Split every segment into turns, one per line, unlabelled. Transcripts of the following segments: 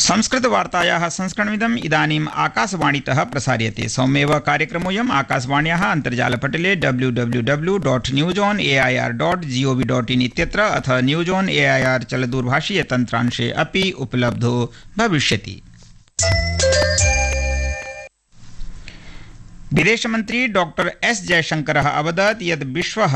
संस्कृतवार्तायाः संस्करणमिदम् इदानीम् आकाशवाणीतः प्रसार्यते। सौम्येव कार्यक्रमोऽयम् आकाशवाण्याः अन्तर्जालपटले www.newsonair.gov.in इत्यत्र अथ न्यूज़ ऑन एआईआर चलदूरभाषीयतन्त्रांशे अपि उपलब्धो भविष्यति। विदेशमन्त्री डॉक्टर एस जयशंकरः अवदत् यत्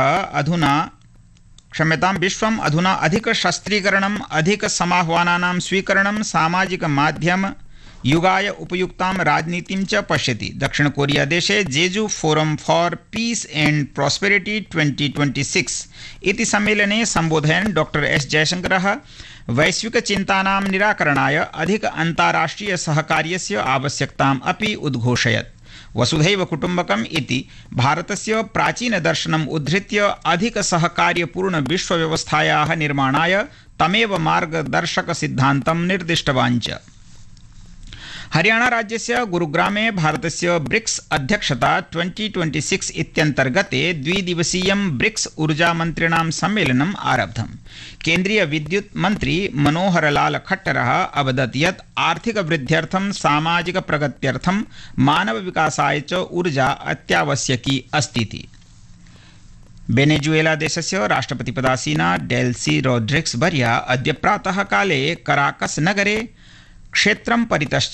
विश्वम् अधुना अधिकशस्त्रीकरणम् अधिकसमाह्वानानां स्वीकरणं सामाजिकमाध्यम युगाय उपयुक्तां राजनीतिं च पश्यति। दक्षिणकोरिया देशे जेजू forum for piece and prosperity 2026 इति सम्मेलने सम्बोधयन् डॉक्टर एस जयशंकरः वैश्विकचिन्तानां निराकरणाय अधिक अन्ताराष्ट्रिय सहकार्यस्य आवश्यकताम् अपि उद्घोषयत्। वसुधैव कुटुम्बकम् इति भारतस्य प्राचीनदर्शनम् उद्धृत्य अधिकसहकार्यपूर्ण विश्वव्यवस्थायाः निर्माणाय तमेव मार्गदर्शकसिद्धान्तं निर्दिष्टवान् च। हरियाणा राज्यस्य गुरुग्रामे भारतस्य ब्रिक्स अध्यक्षता 2026 इत्यन्तर्गते द्विदिवसीयं ब्रिक्स ऊर्जामन्त्रिणां सम्मेलनम् आरब्धम्। केन्द्रीय विद्युत् मन्त्री मनोहरलाल खट्टरः अवदत् यत् आर्थिकवृद्ध्यर्थं सामाजिकप्रगत्यर्थं मानवविकासाय च ऊर्जा अत्यावश्यकी अस्तीति। वेनेजुएला देशस्य राष्ट्रपतिपदासीना डेल्सी रोड्रिग्स वर्या अद्य प्रातः काले कराकस नगरे क्षेत्रं परितश्च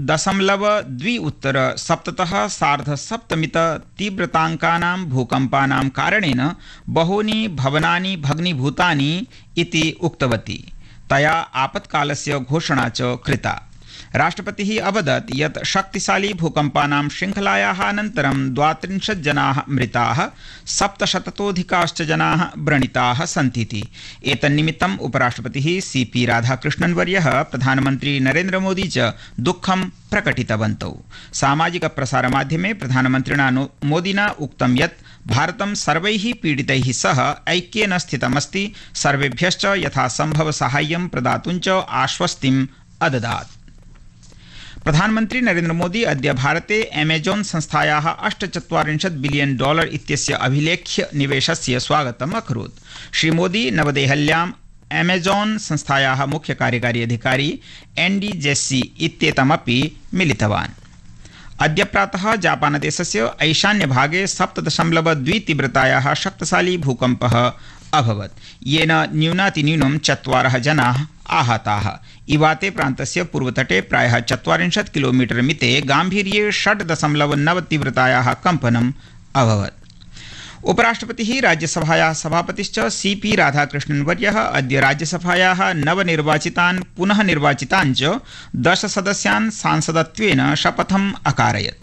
0.2 सार्धसप्तमित तीव्रताङ्कानां भूकम्पानां कारणेन बहूनि भवनानि भग्नीभूतानि इति उक्तवती। तया आपत्कालस्य घोषणा च कृता। राष्ट्रपतिः अवदत् यत् शक्तिशाली भूकम्पानां श्रृङ्खलायाः अनन्तरं 32 जनाः मृताः 700तोऽधिकाश्च जनाः व्रणिताः सन्तीति। एतन्निमित्तम् उपराष्ट्रपतिः सीपी राधाकृष्णन् वर्यः प्रधानमन्त्री नरेन्द्र मोदी च दुःखं प्रकटितवन्तौ। सामाजिकप्रसारमाध्यमे प्रधानमन्त्रिणा मोदिना उक्तं यत् भारतं सर्वैः पीडितैः सह ऐक्येन स्थितमस्ति, सर्वेभ्यश्च यथासम्भव साहाय्यं प्रदातुं च आश्वस्तिम् अददात्। प्रधानमन्त्री नरेन्द्र मोदी अद्य भारते अमेजॉन संस्थायाः $48 बिलियन इत्यस्य अभिलेख्य निवेशस्य स्वागतम् अकरोत्। श्रीमोदी नवदेहल्याम् अमेजॉन संस्थायाः मुख्य कार्यकारी अधिकारी एन्डी जेस्सी इत्येतमपि मिलितवान्। अद्य प्रातः जापानदेशस्य ईशान्यभागे 7.2 तीव्रतायाः शक्तिशाली भूकम्पः अभवत्, येन न्यूनातिन्यूनं 4 जनाः आहताः। इवाते प्रान्तस्य पूर्वतटे प्रायः 40 किलोमीटर मिते गाम्भीर्ये 6.9 तीव्रतायाः कम्पनम् अभवत्। उपराष्ट्रपतिः राज्यसभायाः सभापतिश्च सीपी राधाकृष्णन् वर्यः अद्य राज्यसभायाः नवनिर्वाचितान् पुनः निर्वाचितान् च 10 सदस्यान् सांसदत्वेन शपथम् अकारयत्।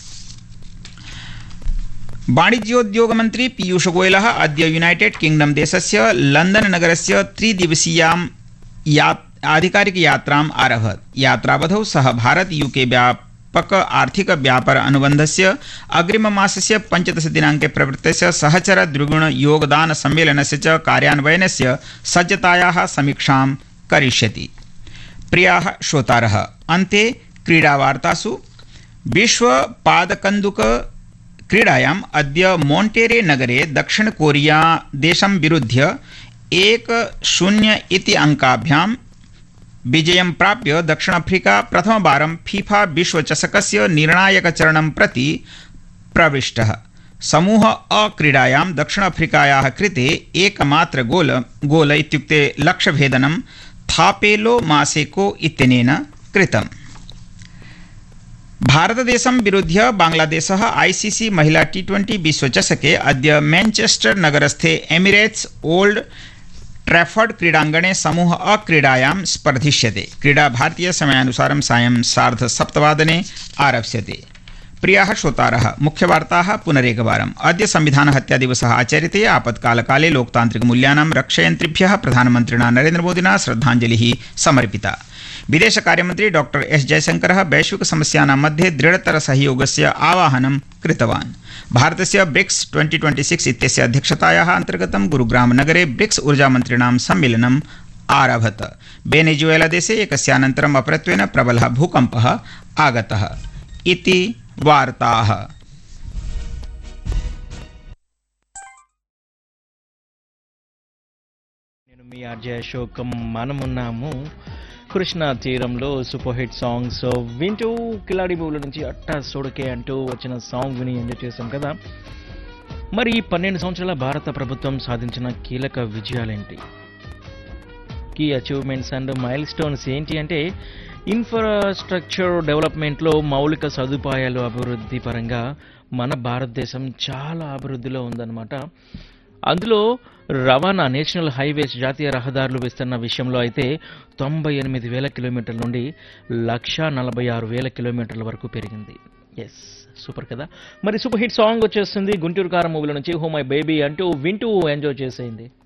वाणिज्योद्योगमन्त्री पीयूष गोयलः अद्य यूनाइटेड किंगडम देशस्य लंदन नगरस्य 3 दिवसीयां आधिकारिक यात्राम् आरभत। यात्रावधौ सः भारत यूके व्यापक आर्थिक व्यापार अनुबन्धस्य अग्रिममासस्य 15 दिनाङ्के प्रवृत्तस्य सहचर द्विगुण योगदान सम्मेलनस्य च कार्यान्वयनस्य सज्जतायाः समीक्षां करिष्यति। प्रियाः श्रोतारः, अन्ते क्रीडावार्तासु विश्व पादकन्दुक क्रीडायाम् अद्य मोन्टेरे नगरे दक्षिण कोरिया देशं विरुध्य 1-0 इति अंकाभ्यां विजयं प्राप्य दक्षिण अफ्रीका प्रथमवारं फीफा विश्वचषकस्य निर्णायकचरणं प्रति प्रविष्टः। समूह अ क्रीडायां दक्षिण अफ्रीकायाः कृते एकमात्र गोल इत्युक्ते लक्ष्यभेदनं थापेलो मासेको इत्यनेन कृतम्। भारतदेशं विरुध्य बांग्लादेशः आईसीसी महिला T20 विश्वचषके अद्य मैनचेस्टर नगरस्थे एमिरेट्स ओल्ड ट्रैफर्ड क्रीडाङ्गणे समूह अ क्रीडायां स्पर्धिष्यते। क्रीडा भारतीय समयानुसारं सायं 7:30 आरप्स्यते। प्रियाः श्रोतारः, मुख्यवार्ताः पुनरेकवारम्। अद्य संविधान हत्या दिवसः आचर्यते। आपत्कालकाले लोकतान्त्रिकमूल्यानां रक्षयन्त्रिभ्यः प्रधानमन्त्रिणा नरेन्द्र मोदिना श्रद्धाञ्जलिः समर्पिता। विदेश कार्यमन्त्री डॉक्टर एस जयशंकरः वैश्विक समस्यानां मध्ये दृढतर सहयोगस्य आवाहनं कृतवान्। भारतस्य ब्रिक्स 2026 इत्यस्य अध्यक्षतायाः अन्तर्गतं गुरुग्राम नगरे ब्रिक्स ऊर्जामन्त्रिणां सम्मेलनम् आरभत। वेनेजुएला देशे एकस्यानन्तरम् अपरत्वेन प्रबलः भूकम्पः आगतः इति वार्ताः।
నేను మీ ఆర్జే అశోకం మనమున్నాము కృష్ణా తీరంలో సూపర్ హిట్ సాంగ్స్ వింటూ కిలాడి మూవీల నుంచి అట్టా సోడకే అంటూ వచ్చిన సాంగ్ విని ఎంజాయ్ చేశాం కదా. మరి 12 సంవత్సరాల భారత ప్రభుత్వం సాధించిన కీలక విజయాలేంటి, key achievements and mile stones ఏంటి అంటే, ఇన్ఫ్రాస్ట్రక్చర్ డెవలప్మెంట్లో మౌలిక సదుపాయాలు అభివృద్ధి పరంగా మన భారతదేశం చాలా అభివృద్ధిలో ఉందన్నమాట. అందులో రవాణా, నేషనల్ హైవేస్, జాతీయ రహదారులు విస్తరణ విషయంలో అయితే 98,000 కిలోమీటర్ల నుండి 146,000 కిలోమీటర్ల వరకు పెరిగింది. ఎస్, సూపర్ కదా. మరి సూపర్ హిట్ సాంగ్ వచ్చేస్తుంది గుంటూరు కారం మూవీలో నుంచి హో మై బేబీ అంటూ వింటూ ఎంజాయ్ చేసేయండి.